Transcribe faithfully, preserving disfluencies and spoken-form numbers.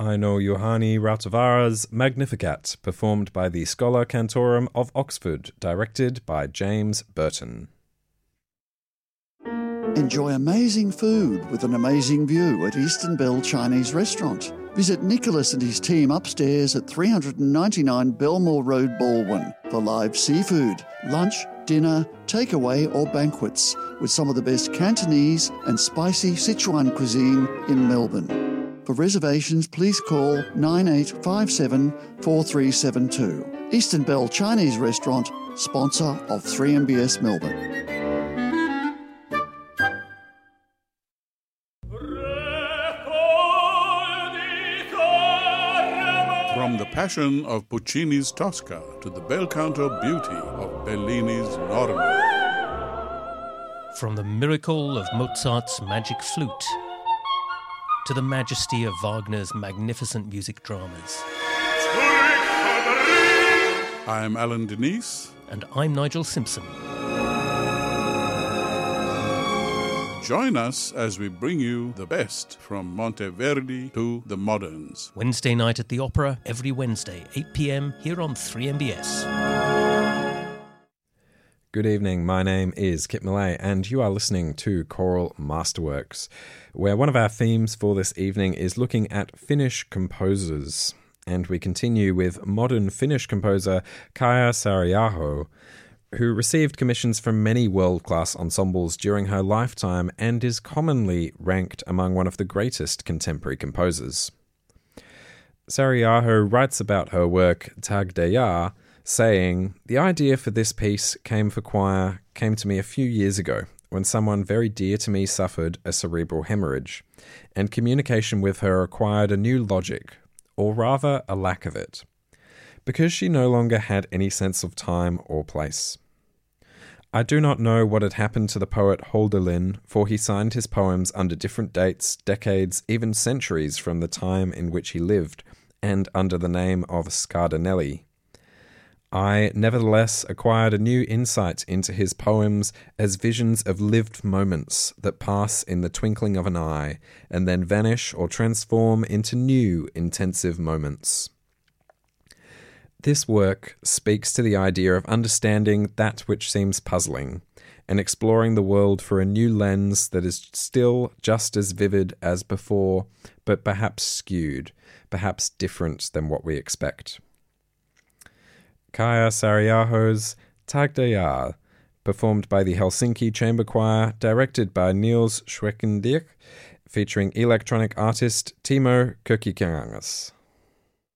Aino Johanni Rautavaara's Magnificat, performed by the Schola Cantorum of Oxford, directed by James Burton. Enjoy amazing food with an amazing view at Eastern Bell Chinese Restaurant. Visit Nicholas and his team upstairs at three ninety-nine Belmore Road, Baldwin for live seafood, lunch, dinner, takeaway or banquets with some of the best Cantonese and spicy Sichuan cuisine in Melbourne. For reservations, please call nine eight five seven, four three seven two. Eastern Bell Chinese Restaurant, sponsor of three M B S Melbourne. From the passion of Puccini's Tosca to the bel canto beauty of Bellini's Norma. From the miracle of Mozart's magic flute to the majesty of Wagner's magnificent music dramas. I'm Alan Denise. And I'm Nigel Simpson. Join us as we bring you the best from Monteverdi to the moderns. Wednesday night at the Opera, every Wednesday, eight p.m, here on three M B S. Good evening, my name is Kit Millay, and you are listening to Choral Masterworks, where one of our themes for this evening is looking at Finnish composers. And we continue with modern Finnish composer Kaija Saariaho, who received commissions from many world-class ensembles during her lifetime and is commonly ranked among one of the greatest contemporary composers. Saariaho writes about her work Tagdeja, saying, "The idea for this piece came for choir came to me a few years ago when someone very dear to me suffered a cerebral hemorrhage, and communication with her acquired a new logic, or rather a lack of it, because she no longer had any sense of time or place. I do not know what had happened to the poet Hölderlin, for he signed his poems under different dates, decades, even centuries from the time in which he lived, and under the name of Scardanelli. I, nevertheless, acquired a new insight into his poems as visions of lived moments that pass in the twinkling of an eye, and then vanish or transform into new, intensive moments. This work speaks to the idea of understanding that which seems puzzling, and exploring the world through a new lens that is still just as vivid as before, but perhaps skewed, perhaps different than what we expect." Kaija Saariaho's Tagdeja, performed by the Helsinki Chamber Choir, directed by Niels Schwekendijk, featuring electronic artist Timo Kökkikangas.